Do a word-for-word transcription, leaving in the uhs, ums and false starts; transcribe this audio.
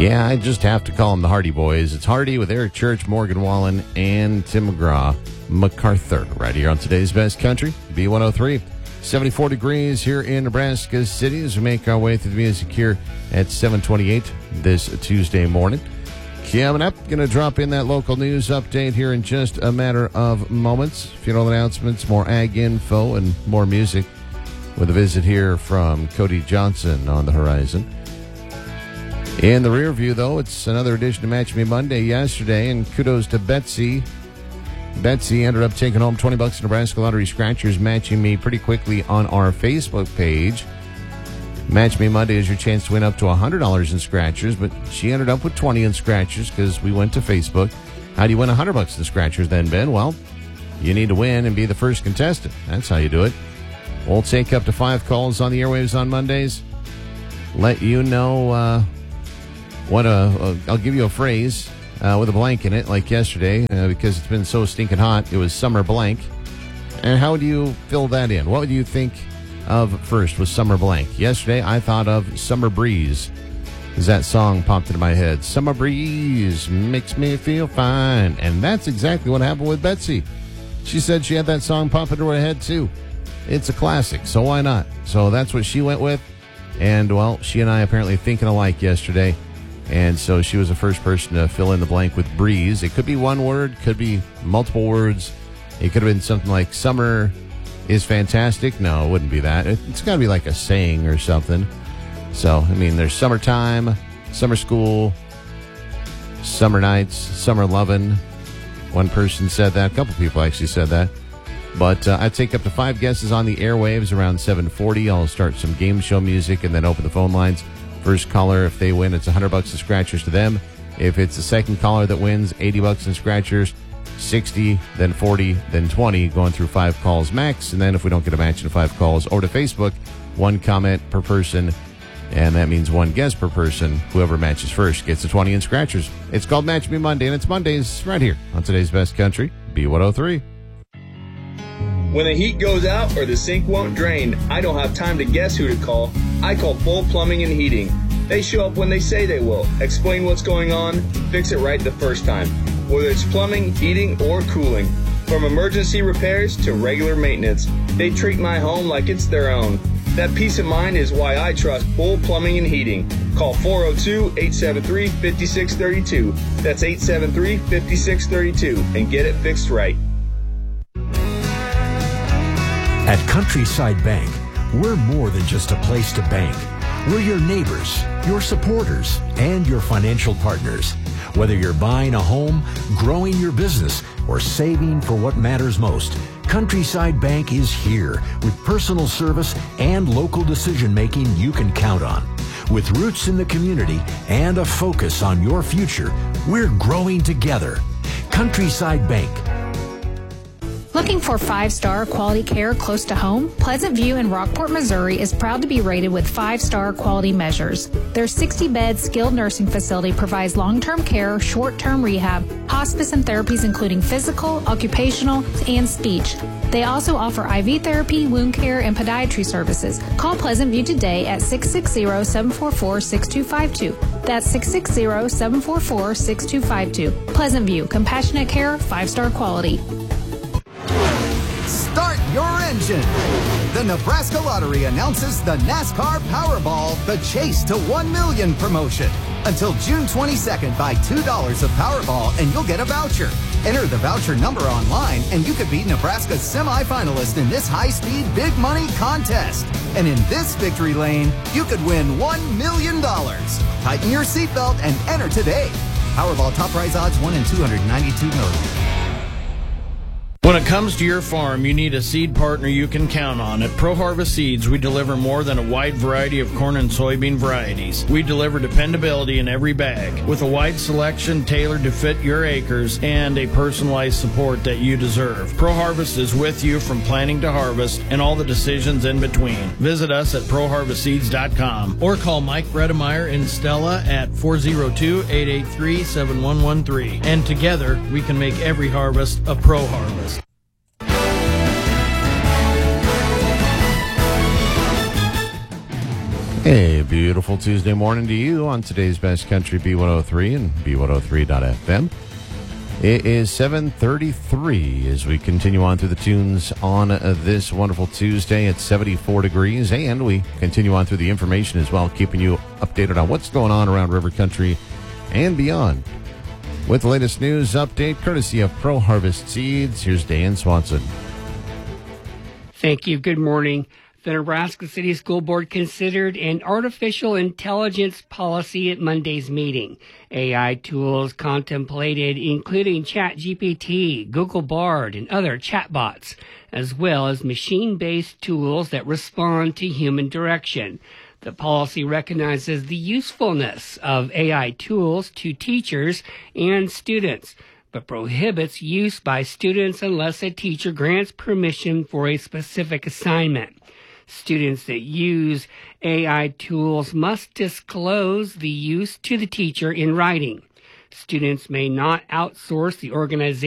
Yeah, I just have to call them the Hardy Boys. It's Hardy with Eric Church, Morgan Wallen, and Tim McGraw MacArthur right here on today's Best Country, B one oh three. seventy-four degrees here in Nebraska City as we make our way through the music here at seven twenty-eight this Tuesday morning. Coming up, going to drop in that local news update here in just a matter of moments. Funeral announcements, more ag info, and more music with a visit here from Cody Johnson on the horizon. In the rear view, though, it's another edition of Match Me Monday yesterday, and kudos to Betsy. Betsy ended up taking home twenty bucks in Nebraska Lottery Scratchers, matching me pretty quickly on our Facebook page. Match Me Monday is your chance to win up to one hundred dollars in Scratchers, but she ended up with twenty in Scratchers because we went to Facebook. How do you win one hundred bucks in Scratchers then, Ben? Well, you need to win and be the first contestant. That's how you do it. We'll take up to five calls on the airwaves on Mondays. Let you know uh, what a, uh, I'll give you a phrase uh, with a blank in it, like yesterday, uh, because it's been so stinking hot. It was summer blank. And how do you fill that in? What would you think of first was summer blank? Yesterday, I thought of Summer Breeze, because that song popped into my head. Summer breeze makes me feel fine. And that's exactly what happened with Betsy. She said she had that song pop into her head, too. It's a classic, so why not? So that's what she went with. And, well, she and I apparently thinking alike yesterday. And so she was the first person to fill in the blank with breeze. It could be one word, could be multiple words. It could have been something like summer is fantastic. No, it wouldn't be that. It's got to be like a saying or something. So, I mean, there's summertime, summer school, summer nights, summer lovin'. One person said that. A couple people actually said that. But uh, I take up to five guesses on the airwaves around seven forty. I'll start some game show music and then open the phone lines. First caller, if they win, it's one hundred bucks in Scratchers to them. If it's the second caller that wins, eighty bucks in Scratchers, sixty, then forty, then twenty, going through five calls max. And then if we don't get a match in five calls, over to Facebook, one comment per person, and that means one guess per person. Whoever matches first gets the twenty in Scratchers. It's called Match Me Monday, and it's Mondays right here on today's Best Country, B one oh three. When the heat goes out or the sink won't drain, I don't have time to guess who to call. I call Full Plumbing and Heating. They show up when they say they will, explain what's going on, fix it right the first time. Whether it's plumbing, heating, or cooling. From emergency repairs to regular maintenance, they treat my home like it's their own. That peace of mind is why I trust Full Plumbing and Heating. Call four oh two, eight seven three, five six three two. That's eight seven three, five six three two, and get it fixed right. At Countryside Bank, we're more than just a place to bank. We're your neighbors, your supporters, and your financial partners. Whether you're buying a home, growing your business, or saving for what matters most, Countryside Bank is here with personal service and local decision-making you can count on. With roots in the community and a focus on your future, we're growing together. Countryside Bank. Looking for five-star quality care close to home? Pleasant View in Rockport, Missouri is proud to be rated with five-star quality measures. Their sixty-bed skilled nursing facility provides long-term care, short-term rehab, hospice and therapies including physical, occupational, and speech. They also offer I V therapy, wound care, and podiatry services. Call Pleasant View today at six six zero, seven four four, six two five two. That's six six zero, seven four four, six two five two. Pleasant View, compassionate care, five-star quality. Start your engine! The Nebraska Lottery announces the NASCAR Powerball The Chase to one million promotion. Until June twenty-second, buy two dollars of Powerball and you'll get a voucher. Enter the voucher number online and you could be Nebraska's semifinalist in this high-speed big money contest. And in this victory lane, you could win one million dollars. Tighten your seatbelt and enter today. Powerball top prize odds one in two hundred ninety-two million. When it comes to your farm, you need a seed partner you can count on. At Pro Harvest Seeds, we deliver more than a wide variety of corn and soybean varieties. We deliver dependability in every bag, with a wide selection tailored to fit your acres and a personalized support that you deserve. Pro Harvest is with you from planting to harvest and all the decisions in between. Visit us at pro harvest seeds dot com or call Mike Redemeyer in Stella at four oh two, eight eight three, seven one one three. And together, we can make every harvest a Pro Harvest. Hey, beautiful Tuesday morning to you on today's Best Country B one oh three and B one oh three dot F M. It is seven thirty-three as we continue on through the tunes on this wonderful Tuesday at seventy-four degrees, and we continue on through the information as well, keeping you updated on what's going on around River Country and beyond. With the latest news update, courtesy of Pro Harvest Seeds, here's Dan Swanson. Thank you. Good morning. The Nebraska City School Board considered an artificial intelligence policy at Monday's meeting. A I tools contemplated including ChatGPT, Google Bard, and other chatbots, as well as machine-based tools that respond to human direction. The policy recognizes the usefulness of A I tools to teachers and students, but prohibits use by students unless a teacher grants permission for a specific assignment. Students that use A I tools must disclose the use to the teacher in writing. Students may not outsource the organization